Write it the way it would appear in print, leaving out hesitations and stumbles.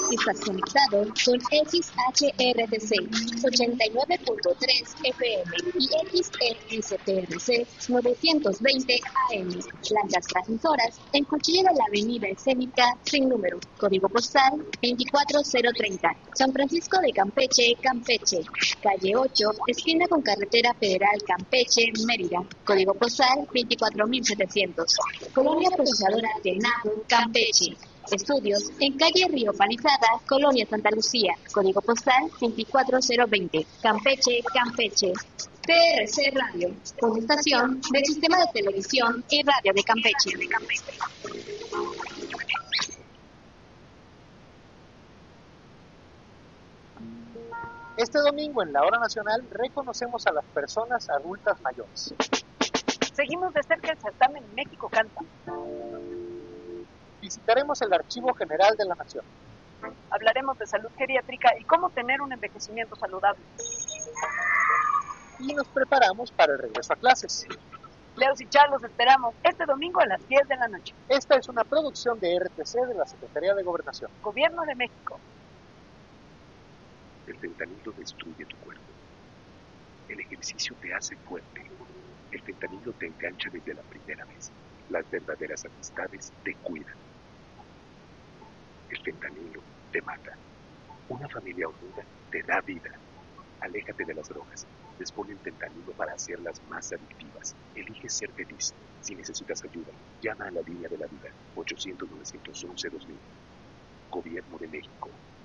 Estás conectado con XHRTC 89.3 FM y XESPRC 920 AM. Blancas transmisoras en Cuchilla de la Avenida Escénica sin número. Código postal 24030. San Francisco de Campeche, Campeche. Calle 8, esquina con Carretera Federal Campeche, Mérida. Código postal 24700. Colonia Procesadora Tenado, Campeche. Estudios en calle Río Palizada, Colonia Santa Lucía. Código postal 24020. Campeche, Campeche. TRC Radio, estación del Sistema de Televisión y Radio de Campeche. Este domingo en la Hora Nacional reconocemos a las personas adultas mayores. Seguimos de cerca el certamen México Canta. Visitaremos el Archivo General de la Nación. Hablaremos de salud geriátrica y cómo tener un envejecimiento saludable. Y nos preparamos para el regreso a clases. Leos y Charlos esperamos este domingo a las 10 de la noche. Esta es una producción de RTC de la Secretaría de Gobernación. Gobierno de México. El fentanilo destruye tu cuerpo. El ejercicio te hace fuerte. El fentanilo te engancha desde la primera vez. Las verdaderas amistades te cuidan. El fentanilo te mata. Una familia unida te da vida. Aléjate de las drogas. Dispone el fentanilo para hacerlas más adictivas. Elige ser feliz. Si necesitas ayuda, llama a la línea de la vida. 800-911-2000. Gobierno de México.